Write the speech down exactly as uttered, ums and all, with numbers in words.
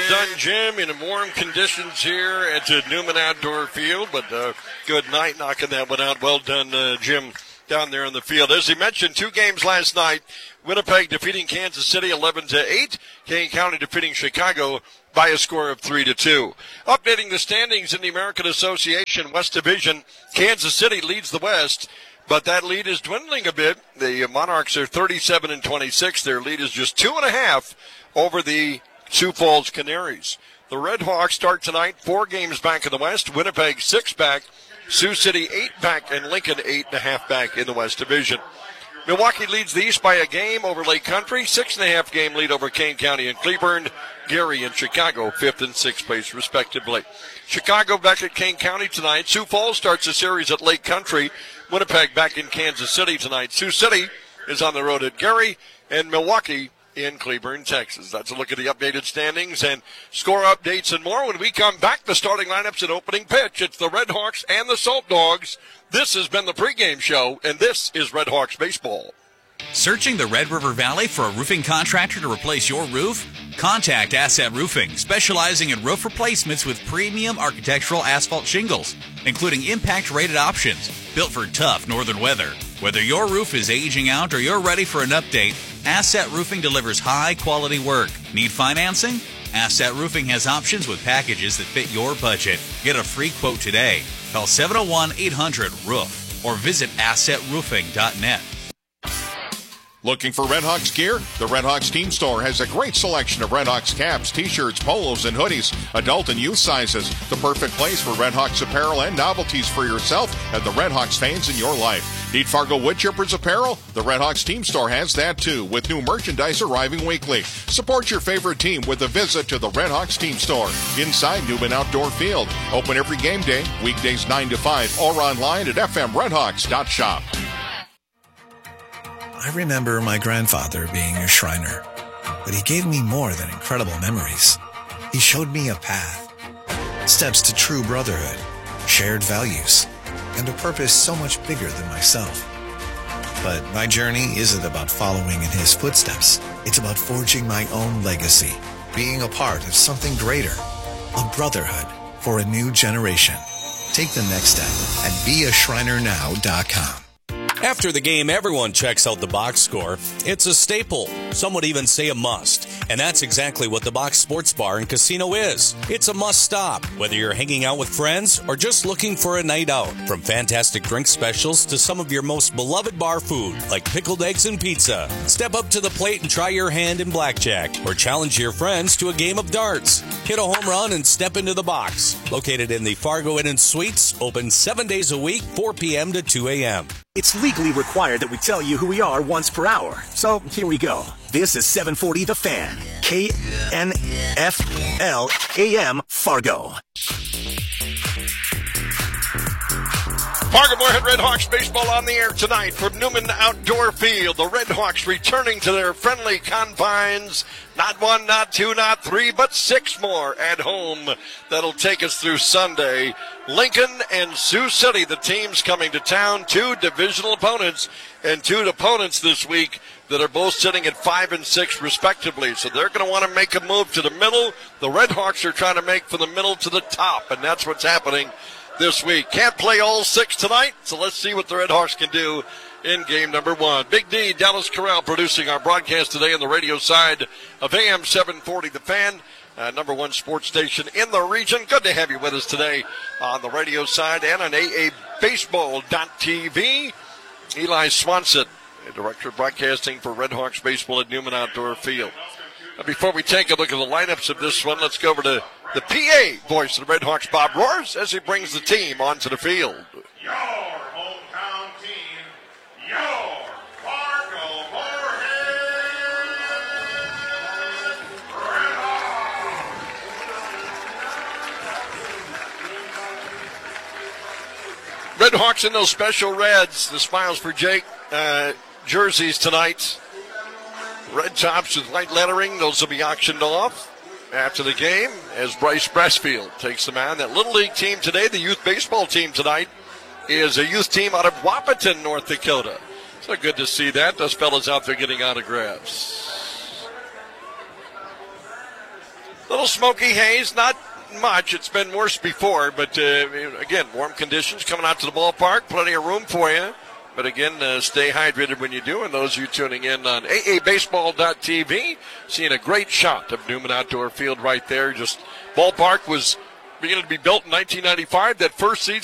done, Jim, in warm conditions here at the Newman Outdoor Field, but uh, good night knocking that one out. Well done, uh, Jim, down there in the field. As he mentioned, two games last night. Winnipeg defeating Kansas City eleven to eight. Kane County defeating Chicago by a score of three to two. Updating the standings in the American Association West Division, Kansas City leads the West, but that lead is dwindling a bit. The Monarchs are thirty-seven and twenty-six. Their lead is just two and a half over the Sioux Falls Canaries. The Red Hawks start tonight, four games back in the West. Winnipeg six back, Sioux City eight back, and Lincoln eight and a half back in the West Division. Milwaukee leads the East by a game over Lake Country, six and a half game lead over Kane County and Cleburne. Gary and Chicago, fifth and sixth place, respectively. Chicago back at Kane County tonight. Sioux Falls starts a series at Lake Country. Winnipeg back in Kansas City tonight. Sioux City is on the road at Gary, and Milwaukee in Cleburne, Texas. That's a look at the updated standings and score updates and more when we come back. The starting lineups and opening pitch. It's the Red Hawks and the Salt Dogs. This has been the pregame show, and this is Red Hawks baseball. Searching the Red River Valley for a roofing contractor to replace your roof? Contact Asset Roofing, specializing in roof replacements with premium architectural asphalt shingles, including impact-rated options, built for tough northern weather. Whether your roof is aging out or you're ready for an update, Asset Roofing delivers high-quality work. Need financing? Asset Roofing has options with packages that fit your budget. Get a free quote today. Call seven oh one, eight hundred, roof or visit asset roofing dot net. Looking for Red Hawks gear? The Red Hawks Team Store has a great selection of Red Hawks caps, t-shirts, polos, and hoodies, adult and youth sizes. The perfect place for Red Hawks apparel and novelties for yourself and the Red Hawks fans in your life. Need Fargo Wood Chippers apparel? The Red Hawks Team Store has that too, with new merchandise arriving weekly. Support your favorite team with a visit to the Red Hawks Team Store inside Newman Outdoor Field. Open every game day, weekdays nine to five, or online at f m red hawks dot shop. I remember my grandfather being a Shriner, but he gave me more than incredible memories. He showed me a path, steps to true brotherhood, shared values, and a purpose so much bigger than myself. But my journey isn't about following in his footsteps. It's about forging my own legacy, being a part of something greater, a brotherhood for a new generation. Take the next step at be a shriner now dot com. After the game, everyone checks out the box score. It's a staple. Some would even say a must. And that's exactly what the Box Sports Bar and Casino is. It's a must stop, whether you're hanging out with friends or just looking for a night out. From fantastic drink specials to some of your most beloved bar food, like pickled eggs and pizza. Step up to the plate and try your hand in blackjack, or challenge your friends to a game of darts. Hit a home run and step into the box. Located in the Fargo Inn and Suites, open seven days a week, four p.m. to two a.m. It's legally required that we tell you who we are once per hour. So here we go. This is seven forty The Fan. K N F L A M Fargo. Fargo Moorhead Red Hawks baseball on the air tonight from Newman Outdoor Field. The Red Hawks returning to their friendly confines. Not one, not two, not three, but six more at home. That'll take us through Sunday. Lincoln and Sioux City, the teams coming to town. Two divisional opponents and two opponents this week that are both sitting at five and six respectively. So they're going to want to make a move to the middle. The Red Hawks are trying to make from the middle to the top, and that's what's happening this week. Can't play all six tonight, so let's see what the Red Hawks can do in game number one. Big D, Dallas Corral producing our broadcast today on the radio side of A M seven forty The Fan, uh, number one sports station in the region. Good to have you with us today on the radio side and on A A baseball dot t v. Eli Swanson, Director of Broadcasting for Red Hawks Baseball at Newman Outdoor Field. Now, before we take a look at the lineups of this one, let's go over to the P A voice of the Red Hawks, Bob Roars, as he brings the team onto the field. Your hometown team, your Fargo Moorhead Red Hawks. Red Hawks in those special reds, the Smiles for Jake uh, jerseys tonight. Red tops with white lettering, those will be auctioned off after the game as Bryce Bressfield takes them on. That Little League team today, the youth baseball team tonight, is a youth team out of Wahpeton, North Dakota. So good to see that. Those fellas out there getting autographs. Little smoky haze, not much. It's been worse before, but uh, again, warm conditions coming out to the ballpark. Plenty of room for you. But again, uh, stay hydrated when you do. And those of you tuning in on A A baseball dot T V, seeing a great shot of Newman Outdoor Field right there. Just ballpark was beginning to be built in nineteen ninety-five. That first season